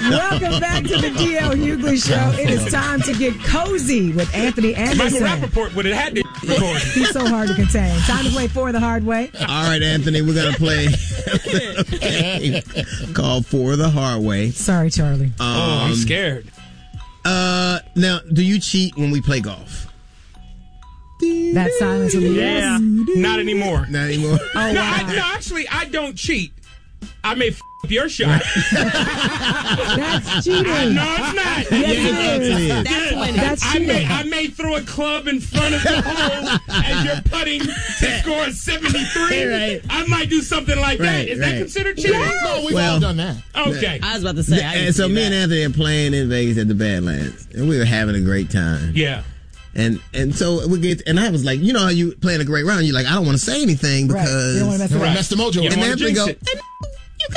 Welcome back to the DL Hughley Show. It is time to get cozy with Anthony Anderson. Michael Rappaport would have had to record. He's so hard to contain. Time to play For the Hard Way. All right, Anthony, we're going to play a game called For the Hard Way. Sorry, Charlie. I'm scared. Now, do you cheat when we play golf? That silence will be Yeah. Not anymore. Not anymore. Oh, No, wow. actually, I don't cheat. I may f up your shot. That's cheating. No, it's not. Yes, it is. That's winning. That's cheating. I may throw a club in front of the hole as you're putting to score 73. Right. I might do something like that. Right, Is that right. considered cheating? No, we've Well- all done that. Okay. I was about to say. I And so didn't me see and that. Anthony are playing in Vegas at the Badlands, and we were having a great time. Yeah. And so we get, and I was like, you know how you playing a great round, you're like, I don't want to say anything Right. because. You don't want to mess Don't it wanna up. mess the mojo You up. don't And wanna Anthony go, jinx it. you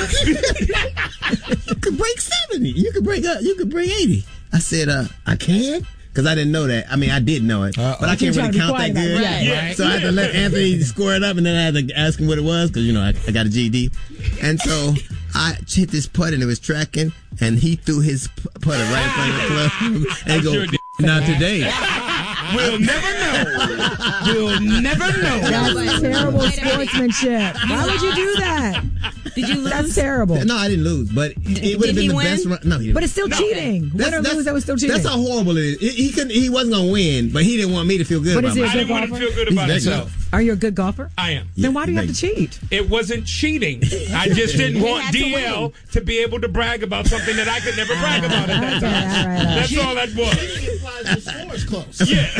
could break 70. You could break 80. I said, I can? Because I didn't know that. I mean, I did know it, but I can't You're trying really to be count that quiet about good. it. Right. Yeah. So I had to let Anthony score it up, and then I had to ask him what it was because, you know, I got a GED. And so I hit this putt, and it was tracking, and he threw his putter right in front of the club. And he sure go, did. not today. We'll never know. We'll never know. That's terrible Wait a minute. sportsmanship. Why would you do that? Did you lose? That's terrible. No, I didn't lose, but it would have Did been he the win? best round. No, he didn't. But it's still cheating. Win or lose, that was still cheating. That's how horrible it is. He couldn't. He wasn't gonna win, but he didn't want me to feel good But about is he a I myself. didn't want to feel good about He's myself. Are you a good golfer? I am. Then why do you have to Vegas. cheat? It wasn't cheating. I just didn't He want had to DL win. to be able to brag about something that I could never brag about at that time. All right. That's all that was. Cheating implies the score is close.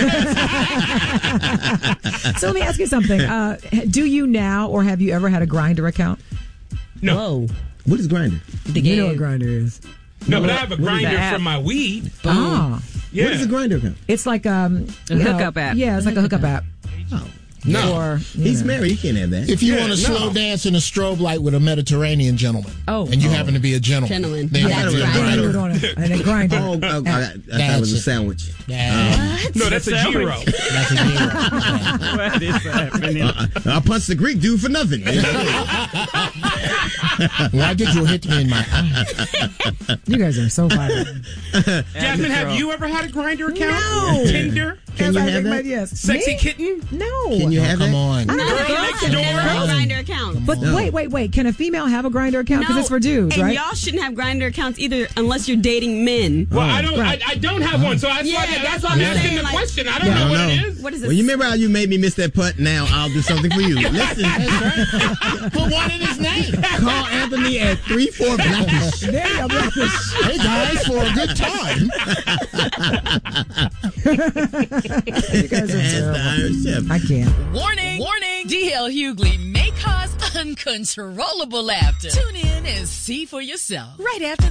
So let me ask you something. Do you now or have you ever had a Grindr account? No, Whoa. What is Grindr? The You know game. what Grindr is. no, but I have a grinder app? for my weed. Ah, Yeah. What is a Grindr account? it's like a hookup app. Yeah, it's like a hookup app. Oh, No. Or he's married. He can't have that. If you Yeah, want to no. slow dance in a strobe light with a Mediterranean gentleman, Oh. and you happen to be a gentleman, Gentleman. then That's you right. have Then to you do would it. want to, and then Grindr. Oh, I thought it was a sandwich. No, that's a gyro. That's a zero. What is happening? I punched the Greek dude for nothing. Why did you hit me in my eye? You guys are so violent. Jasmine, have you ever had a grinder account? No. Tinder? Can you I have think that? yes. Sexy Me? kitten? No. Can you have Come that? on. No, Girl girls next have door. never had a Grindr account. But No. wait. Can a female have a Grindr account? Because it's for dudes, and right? y'all shouldn't have Grindr accounts either unless you're dating men. Well, I don't. Right. I don't have one, so that's Yeah, why that's I'm what I'm asking saying, the like- question. I don't know what it is. What is this? Well, you remember how you made me miss that putt? Now I'll do something for you. Listen, Put one in his name. call Anthony at 34 Blackish. There you go. Hey guys, for a good time. You guys are Ask the terrible. Irish Chef. I can't. Warning! Warning! DL Hughley may cause uncontrollable laughter. Tune in and see for yourself. Right after